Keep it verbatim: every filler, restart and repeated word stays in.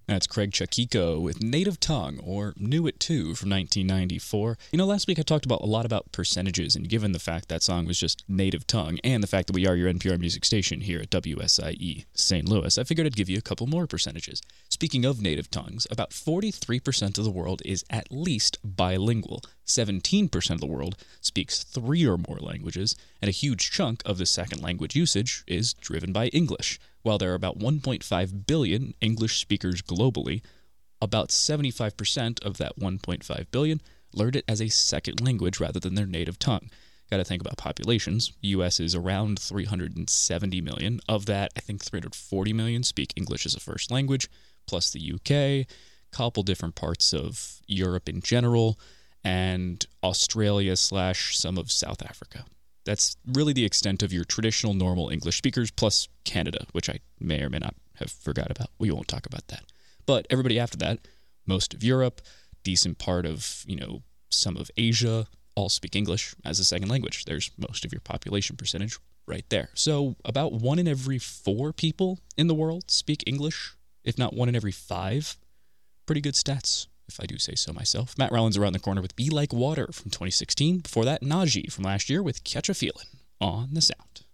That's Craig Chakiko with Native Tongue, or Knew It Too, from nineteen ninety-four. You know, last week I talked about a lot about percentages, and given the fact that song was just Native Tongue, and the fact that we are your N P R music station here at W S I E Saint Louis, I figured I'd give you a couple more percentages. Speaking of native tongues, about forty-three percent of the world is at least bilingual, seventeen percent of the world speaks three or more languages, and a huge chunk of the second language usage is driven by English. While there are about one point five billion English speakers globally, about seventy-five percent of that one point five billion learned it as a second language rather than their native tongue. Got to think about populations. U S is around three hundred seventy million. Of that, I think three hundred forty million speak English as a first language, plus the U K, a couple different parts of Europe in general, and Australia slash some of South Africa. That's really the extent of your traditional normal English speakers, plus Canada, which I may or may not have forgot about. We won't talk about that. But everybody after that, most of Europe, decent part of, you know, some of Asia, all speak English as a second language. There's most of your population percentage right there. So about one in every four people in the world speak English, if not one in every five. Pretty good stats, if I do say so myself. Matt Rollins around the corner with Be Like Water from twenty sixteen. Before that, Najee from last year with Catch a Feelin' on The Sound.